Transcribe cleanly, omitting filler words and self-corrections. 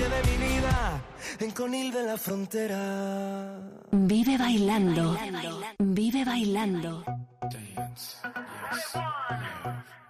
noche de mi vida en Conil de la Frontera. Vive bailando. Vive bailando. Dance, yes, yeah.